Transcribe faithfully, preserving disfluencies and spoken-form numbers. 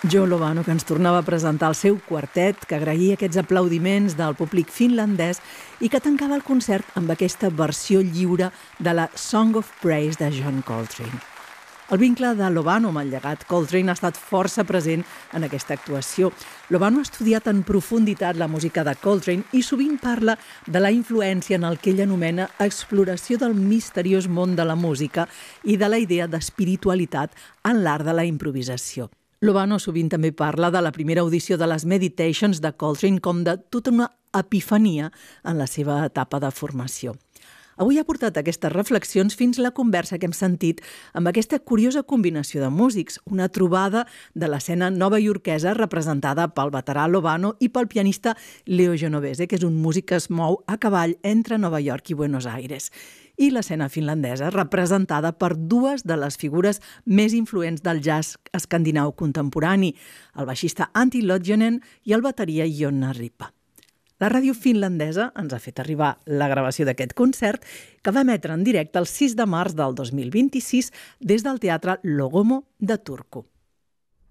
Joe Lovano, que ens tornava a presentar el seu quartet, que agraïa aquests aplaudiments del públic finlandès i que tancava el concert amb aquesta versió lliure de la Song of Praise de John Coltrane. El vincle de Lovano amb el llegat Coltrane ha estat força present en aquesta actuació. Lovano ha estudiat en profunditat la música de Coltrane i sovint parla de la influència en el que ell anomena exploració del misteriós món de la música i de la idea d'espiritualitat en l'art de la improvisació. Lovano sovint també parla de la primera audició de les Meditations de Coltrane com de tota una epifania en la seva etapa de formació. Avui ha portat aquestes reflexions fins a la conversa que hem sentit amb aquesta curiosa combinació de músics, una trobada de l'escena novaiorquesa representada pel veterà Lovano i pel pianista Leo Genovese, que és un músic que es mou a cavall entre Nova York i Buenos Aires, i l'escena finlandesa representada per dues de les figures més influents del jazz escandinau contemporani, el baixista Antti Lotjonen i el bateria Jonna Ripa. La ràdio finlandesa ens ha fet arribar la gravació d'aquest concert que va emetre en directe el sis de març del dos mil vint-i-sis des del Teatre Logomo de Turku.